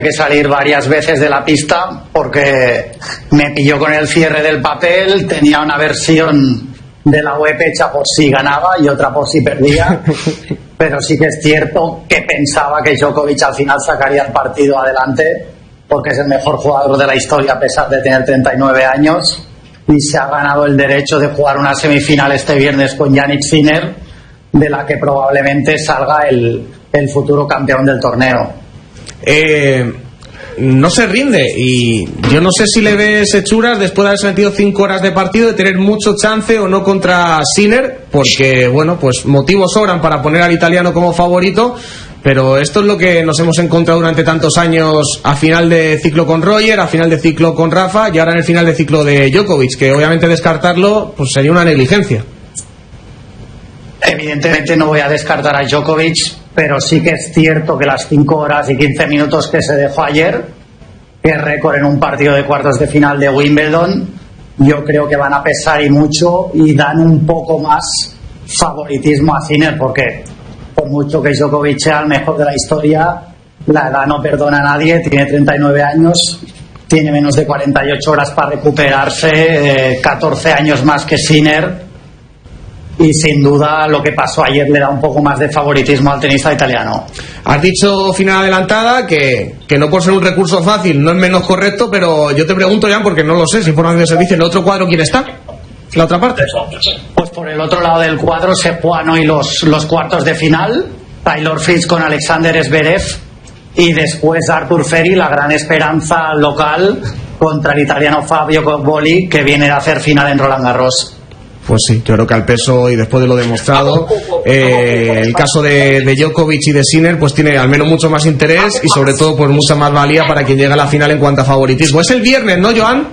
que salir varias veces de la pista porque me pilló con el cierre del papel. Tenía una versión de la web hecha por si ganaba y otra por si perdía, pero sí que es cierto que pensaba que Djokovic al final sacaría el partido adelante porque es el mejor jugador de la historia a pesar de tener 39 años y se ha ganado el derecho de jugar una semifinal este viernes con Jannik Sinner, de la que probablemente salga el futuro campeón del torneo. No se rinde y yo no sé si le ves hechuras después de haberse metido 5 horas de partido, de tener mucho chance o no contra Sinner, porque bueno, pues motivos sobran para poner al italiano como favorito, pero esto es lo que nos hemos encontrado durante tantos años a final de ciclo con Roger, a final de ciclo con Rafa y ahora en el final de ciclo de Djokovic, que obviamente descartarlo pues sería una negligencia. Evidentemente no voy a descartar a Djokovic, pero sí que es cierto que las 5 horas y 15 minutos que se dejó ayer, que es récord en un partido de cuartos de final de Wimbledon, yo creo que van a pesar y mucho y dan un poco más favoritismo a Sinner, porque por mucho que Djokovic sea el mejor de la historia, la edad no perdona a nadie, tiene 39 años, tiene menos de 48 horas para recuperarse, 14 años más que Sinner. Y sin duda lo que pasó ayer le da un poco más de favoritismo al tenista italiano. Has dicho final adelantada, que no por ser un recurso fácil no es menos correcto, pero yo te pregunto, Jan, porque no lo sé, si información de servicio, ¿en el otro cuadro quién está? ¿La otra parte? Pues por el otro lado del cuadro se juegan hoy los cuartos de final. Taylor Fritz con Alexander Zverev y después Arthur Ferry, la gran esperanza local, contra el italiano Fabio Cobolli, que viene de hacer final en Roland Garros. Pues sí, yo creo que al peso y después de lo demostrado, el caso de Djokovic y de Sinner pues tiene al menos mucho más interés y sobre todo pues mucha más valía para quien llega a la final en cuanto a favoritismo. Es el viernes, ¿no, Joan?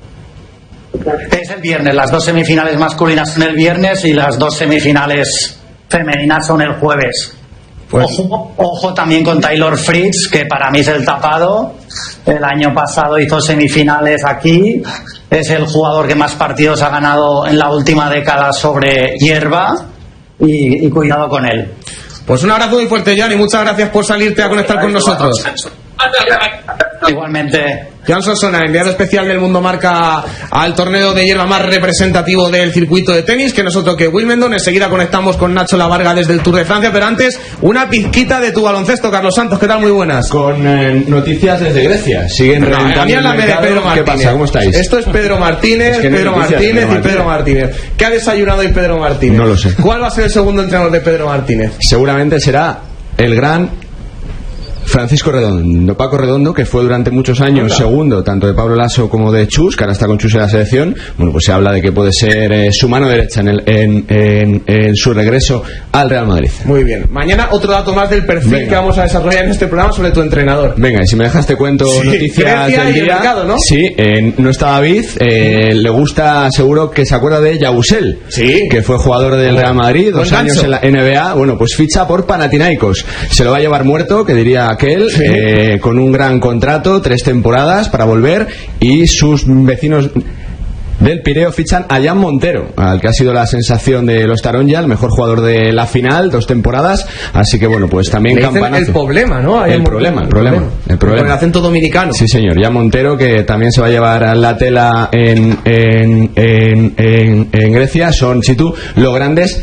Es el viernes, las 2 semifinales masculinas son el viernes y las 2 semifinales femeninas son el jueves. Pues... Ojo también con Taylor Fritz, que para mí es el tapado. El año pasado hizo semifinales aquí. Es el jugador que más partidos ha ganado en la última década sobre hierba. Y cuidado con él. Pues un abrazo muy fuerte, Jan, y muchas gracias por salirte a conectar con nosotros. Igualmente. Jan Solsona, enviado especial del Mundo Marca al torneo de hierba más representativo del circuito de tenis, que nosotros que Wimbledon. Enseguida conectamos con Nacho Lavarga desde el Tour de Francia, pero antes una pizquita de tu baloncesto, Carlos Santos. ¿Qué tal? Muy buenas. Con noticias desde Grecia. Siguen reventando el mercado. Pedro Martínez. ¿Qué pasa? ¿Cómo estáis? Esto es Pedro Martínez, es que Pedro Martínez y Pedro Martínez. ¿Qué ha desayunado hoy Pedro Martínez? No lo sé. ¿Cuál va a ser el segundo entrenador de Pedro Martínez? Seguramente será el gran Francisco Redondo, Paco Redondo, que fue durante muchos años segundo tanto de Pablo Lasso como de Chus, que ahora está con Chus en la selección. Bueno, pues se habla de que puede ser su mano derecha en su regreso al Real Madrid. Muy bien. Mañana otro dato más del perfil que vamos a desarrollar en este programa sobre tu entrenador. Venga, y si me dejas te cuento noticias del día. Mercado, ¿no? Sí, no está David, le gusta, seguro que se acuerda de Yabusel, que fue jugador del Real Madrid, 2 años en la NBA. Bueno, pues ficha por Panathinaikos. Se lo va a llevar muerto, que diría aquel, con un gran contrato, 3 temporadas para volver, y sus vecinos del Pireo fichan a Jan Montero, al que ha sido la sensación de los Taronja, el mejor jugador de la final, 2 temporadas, así que bueno, pues también campanazo. El problema, ¿no? El problema. Con el acento dominicano. Sí, señor. Jan Montero, que también se va a llevar la tela en Grecia. Son, si tú, los grandes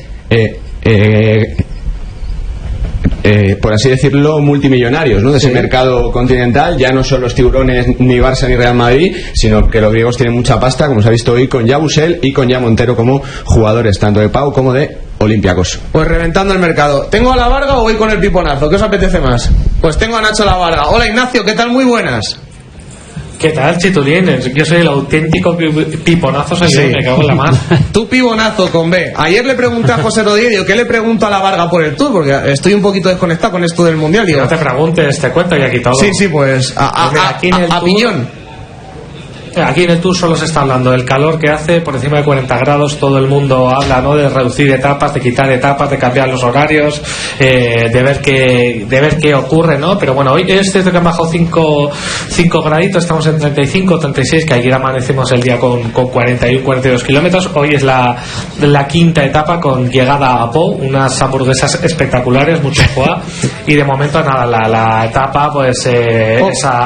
por así decirlo, multimillonarios, ¿no? De ese mercado continental. Ya no son los tiburones ni Barça ni Real Madrid, sino que los griegos tienen mucha pasta, como se ha visto hoy con Yabusel y con Jan Montero como jugadores tanto de Pau como de Olympiacos. Pues reventando el mercado. ¿Tengo a La Varga o voy con el piponazo? ¿Qué os apetece más? Pues tengo a Nacho La Varga. Hola, Ignacio, ¿qué tal? Muy buenas. ¿Qué tal, Chitulín? Yo soy el auténtico piponazo, me cago en la mano. Tú pibonazo con B. Ayer le pregunté a José Rodríguez, ¿qué le pregunto a La Varga por el Tour? Porque estoy un poquito desconectado con esto del Mundial. Digo, no te preguntes, te cuento y aquí todo. Sí, pues a piñón. aquí en el Tour solo se está hablando del calor que hace, por encima de 40 grados, todo el mundo habla, ¿no?, de reducir etapas, de quitar etapas, de cambiar los horarios, de ver qué ocurre, ¿no? Pero bueno, hoy es cierto que han bajado 5 graditos, estamos en 35, 36, que ayer amanecimos el día con 41, 42 kilómetros. Hoy es la quinta etapa con llegada a Pau, unas hamburguesas espectaculares, mucho foie, y de momento nada, la etapa pues esa